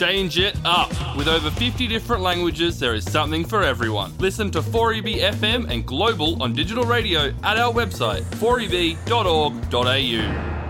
Change it up. With over 50 different languages, there is something for everyone. Listen to 4EB FM and Global on digital radio at our website, 4eb.org.au.